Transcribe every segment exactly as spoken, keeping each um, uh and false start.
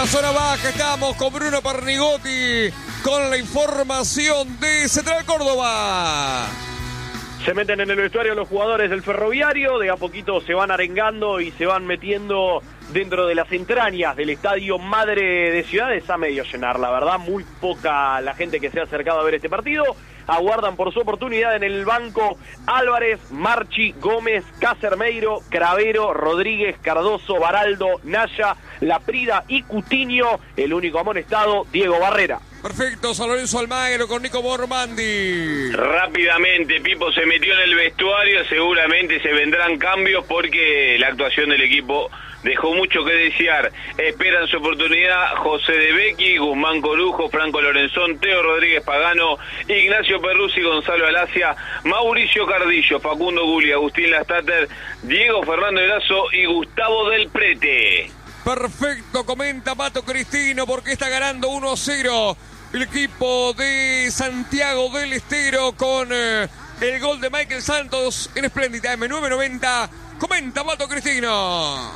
la zona baja estamos con Bruno Pernigotti con la información de Central Córdoba. Se meten en el vestuario los jugadores del Ferroviario, de a poquito se van arengando y se van metiendo dentro de las entrañas del estadio Madre de Ciudades, a medio llenar, la verdad, muy poca la gente que se ha acercado a ver este partido. Aguardan por su oportunidad en el banco Álvarez, Marchi, Gómez, Casermeiro, Cravero, Rodríguez, Cardoso, Baraldo, Naya, Laprida y Cutiño. El único amonestado, Diego Barrera. Perfecto, San Lorenzo Almagro con Nico Mormandi. Rápidamente, Pipo se metió en el vestuario, seguramente se vendrán cambios porque la actuación del equipo dejó mucho que desear. Esperan su oportunidad José de Becchi, Guzmán Corujo, Franco Lorenzón, Teo Rodríguez Pagano, Ignacio Perruzzi, Gonzalo Alacia, Mauricio Cardillo, Facundo Gulli, Agustín Lastater, Diego Fernando Erazo y Gustavo Del Prete. Perfecto, comenta Pato Cristino, porque está ganando uno a cero el equipo de Santiago del Estero con eh, el gol de Michael Santos en espléndida eme nueve noventa. Comenta Pato Cristino.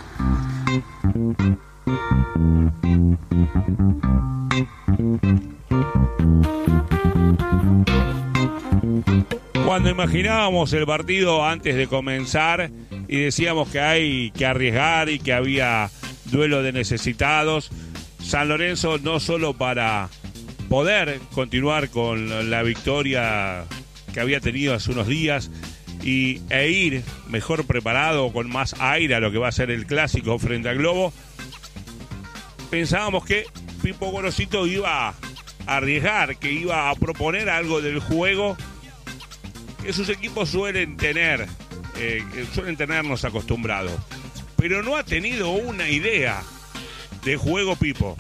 Cuando imaginábamos el partido antes de comenzar y decíamos que hay que arriesgar y que había duelo de necesitados, San Lorenzo no solo para poder continuar con la victoria que había tenido hace unos días y, e ir mejor preparado, con más aire a lo que va a ser el clásico frente al Globo, pensábamos que Pipo Gorosito iba a arriesgar, que iba a proponer algo del juego que sus equipos suelen tener, eh, que suelen tenernos acostumbrados. Pero no ha tenido una idea de juego Pipo.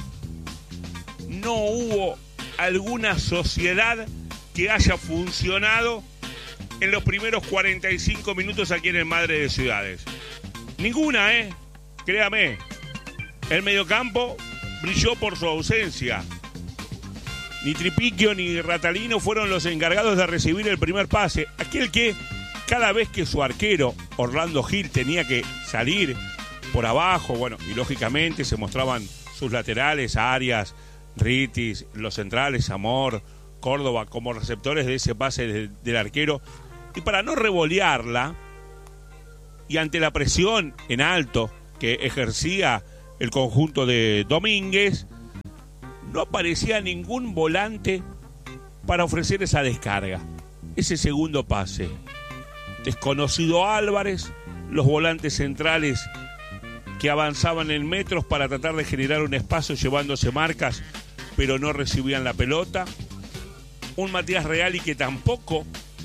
No hubo alguna sociedad que haya funcionado en los primeros cuarenta y cinco minutos aquí en el Madre de Ciudades. Ninguna, ¿eh? Créame. El mediocampo brilló por su ausencia. Ni Tripiquio ni Ratalino fueron los encargados de recibir el primer pase. Aquel que cada vez que su arquero, Orlando Gil, tenía que salir por abajo, bueno, y lógicamente se mostraban sus laterales, Arias, Ritis, los centrales, Amor, Córdoba, como receptores de ese pase de, del arquero. Y para no revolearla, y ante la presión en alto que ejercía el conjunto de Domínguez, no aparecía ningún volante para ofrecer esa descarga, ese segundo pase. Desconocido Álvarez, los volantes centrales que avanzaban en metros para tratar de generar un espacio llevándose marcas, pero no recibían la pelota. Un Matías Reali que tampoco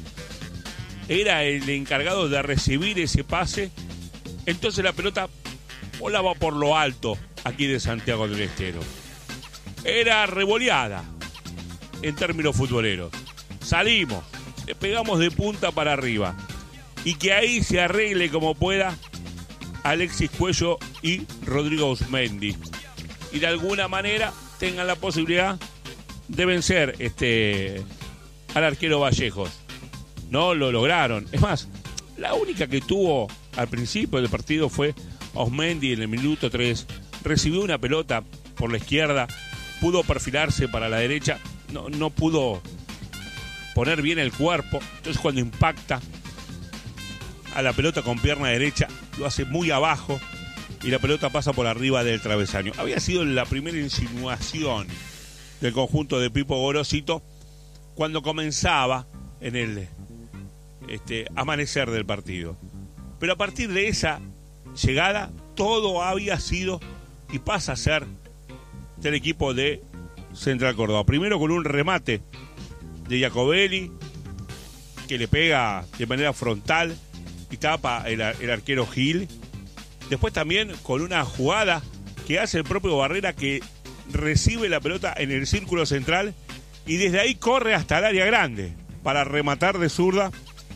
era el encargado de recibir ese pase. Entonces la pelota volaba por lo alto aquí de Santiago del Estero. Era revoleada en términos futboleros. Salimos, le pegamos de punta para arriba. Y que ahí se arregle como pueda Alexis Cuello y Rodrigo Usmendi. Y de alguna manera tengan la posibilidad de vencer este, al arquero Vallejos. No lo lograron. Es más, la única que tuvo al principio del partido fue Usmendi en el minuto tres. Recibió una pelota por la izquierda, pudo perfilarse para la derecha, no, no pudo poner bien el cuerpo. Entonces cuando impacta a la pelota con pierna derecha, lo hace muy abajo y la pelota pasa por arriba del travesaño. Había sido la primera insinuación del conjunto de Pipo Gorosito cuando comenzaba en el este, amanecer del partido. Pero a partir de esa llegada, todo había sido y pasa a ser del equipo de Central Córdoba. Primero con un remate de Jacobelli que le pega de manera frontal y tapa el, el arquero Gil. Después también con una jugada que hace el propio Barrera, que recibe la pelota en el círculo central y desde ahí corre hasta el área grande para rematar de zurda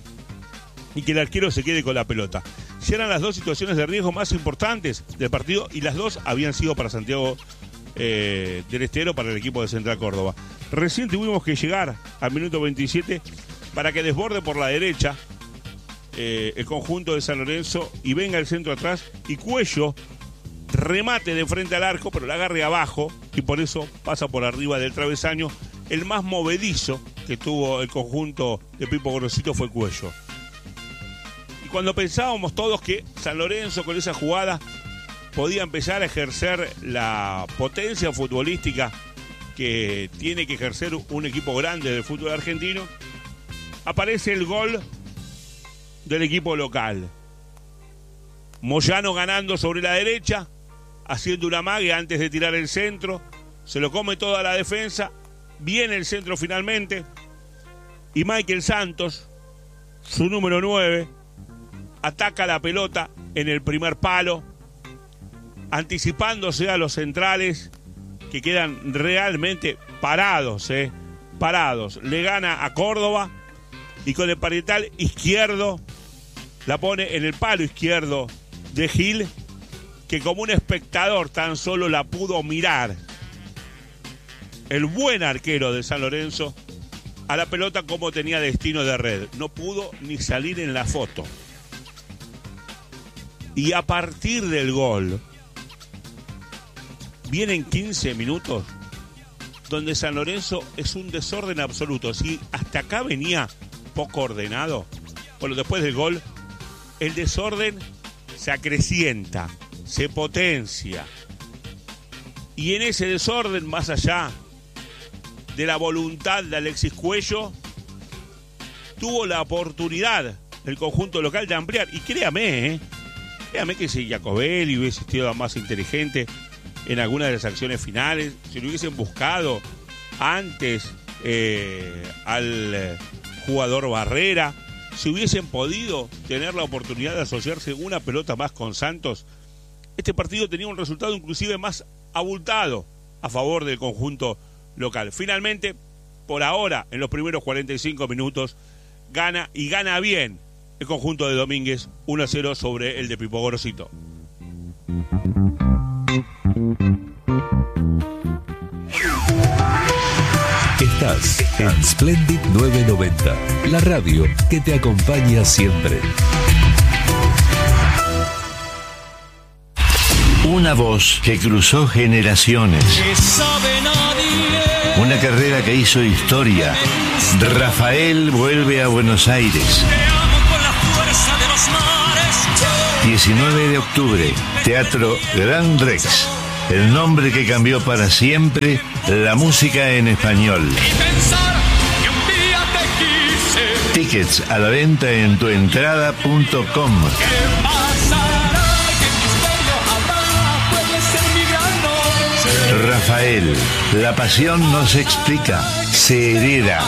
y que el arquero se quede con la pelota. Si eran las dos situaciones de riesgo más importantes del partido y las dos habían sido para Santiago eh, del Estero, para el equipo de Central Córdoba. Recién tuvimos que llegar al minuto veintisiete para que desborde por la derecha eh, el conjunto de San Lorenzo y venga el centro atrás y Cuello remate de frente al arco, pero la agarre abajo y por eso pasa por arriba del travesaño. El más movedizo que tuvo el conjunto de Pipo Gorosito fue Cuello. Y cuando pensábamos todos que San Lorenzo con esa jugada podía empezar a ejercer la potencia futbolística que tiene que ejercer un equipo grande del fútbol argentino, aparece el gol del equipo local. Moyano ganando sobre la derecha, haciendo una mague antes de tirar el centro, se lo come toda la defensa, viene el centro finalmente, y Michael Santos, su número nueve, ataca la pelota en el primer palo, anticipándose a los centrales que quedan realmente parados, eh, parados. Le gana a Córdoba y con el parietal izquierdo la pone en el palo izquierdo de Gil, que como un espectador tan solo la pudo mirar. El buen arquero de San Lorenzo a la pelota como tenía destino de red. No pudo ni salir en la foto. Y a partir del gol vienen quince minutos donde San Lorenzo es un desorden absoluto. Si hasta acá venía poco ordenado, bueno, después del gol, el desorden se acrecienta, se potencia. Y en ese desorden, más allá de la voluntad de Alexis Cuello, tuvo la oportunidad del conjunto local de ampliar. Y créame, ¿eh? créame que si Jacobelli hubiese sido más inteligente en alguna de las acciones finales, si lo hubiesen buscado antes eh, al eh, jugador Barrera, si hubiesen podido tener la oportunidad de asociarse una pelota más con Santos, este partido tenía un resultado inclusive más abultado a favor del conjunto local. Finalmente, por ahora, en los primeros cuarenta y cinco minutos, gana y gana bien el conjunto de Domínguez, uno a cero sobre el de Pipo Gorosito. Estás en Splendid novecientos noventa, la radio que te acompaña siempre. Una voz que cruzó generaciones. Una carrera que hizo historia. Rafael vuelve a Buenos Aires. diecinueve de octubre, Teatro Gran Rex. El nombre que cambió para siempre la música en español. Tickets a la venta en tuentrada punto com. Rafael, la pasión no se explica, se hereda.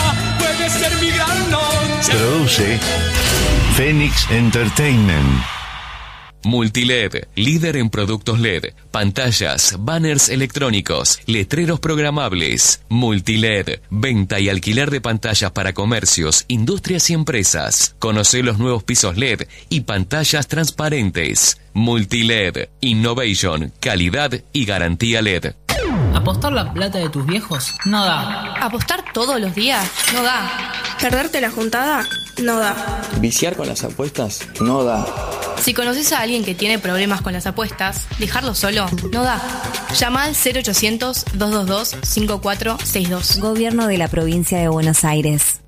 Produce Phoenix Entertainment. Multiled, líder en productos L E D, pantallas, banners electrónicos, letreros programables. Multiled, venta y alquiler de pantallas para comercios, industrias y empresas. Conoce los nuevos pisos L E D y pantallas transparentes. Multiled, innovation, calidad y garantía L E D. ¿Apostar la plata de tus viejos? No da. ¿Apostar todos los días? No da. ¿Perderte la juntada? No da. ¿Viciar con las apuestas? No da. Si conoces a alguien que tiene problemas con las apuestas, dejarlo solo no da. Llama al cero ochocientos, dos dos dos, cinco cuatro seis dos. Gobierno de la Provincia de Buenos Aires.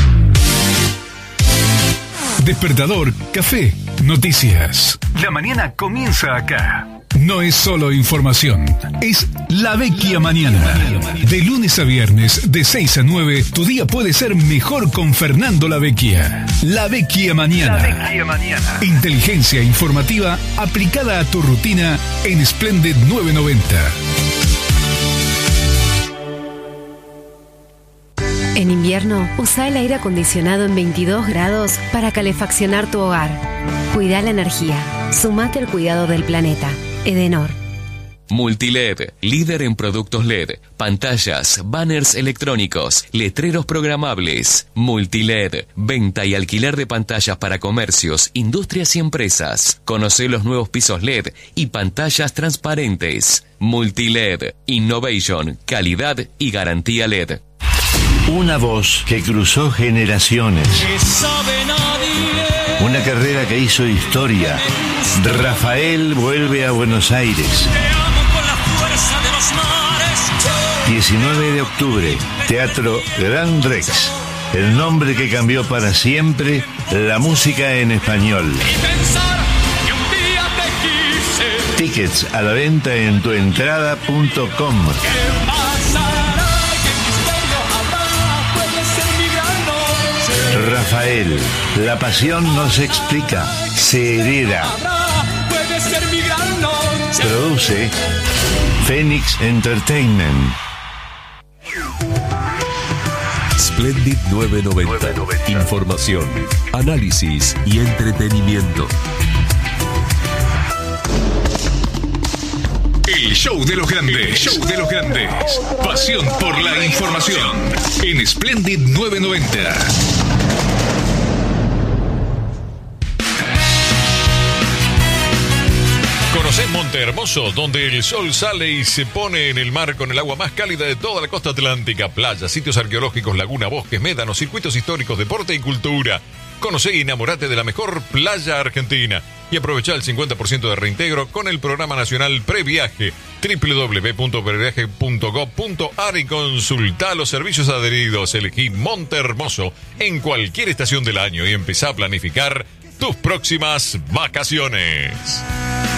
Despertador, café, noticias. La mañana comienza acá. No es solo información, es La Vecchia Mañana. De lunes a viernes, de seis a nueve, tu día puede ser mejor con Fernando La Vecchia. La Vecchia Mañana. La Vecchia Mañana. Inteligencia informativa aplicada a tu rutina en Splendid novecientos noventa. En invierno, usa el aire acondicionado en veintidós grados para calefaccionar tu hogar. Cuida la energía. Sumate al cuidado del planeta. Edenor. Multiled, líder en productos L E D, pantallas, banners electrónicos, letreros programables. Multiled, venta y alquiler de pantallas para comercios, industrias y empresas. Conoce los nuevos pisos L E D y pantallas transparentes. Multiled, innovation, calidad y garantía L E D. Una voz que cruzó generaciones. Que sabe nadie. Una carrera que hizo historia. Rafael vuelve a Buenos Aires. diecinueve de octubre, Teatro Gran Rex. El nombre que cambió para siempre la música en español. Tickets a la venta en tuentrada punto com. Rafael, la pasión no se explica, se hereda. Produce Phoenix Entertainment. Splendid novecientos noventa. Información, análisis y entretenimiento. El show de los grandes, show de los grandes. Pasión por la información en Splendid novecientos noventa. Conocés Monte Hermoso, donde el sol sale y se pone en el mar con el agua más cálida de toda la costa atlántica. Playas, sitios arqueológicos, laguna, bosques, médanos, circuitos históricos, deporte y cultura. Conocé y enamorate de la mejor playa argentina. Y aprovechá el cincuenta por ciento de reintegro con el programa nacional Previaje. doble u doble u doble u punto previaje punto gob punto ar y consultá los servicios adheridos. Elegí Monte Hermoso en cualquier estación del año y empezá a planificar tus próximas vacaciones.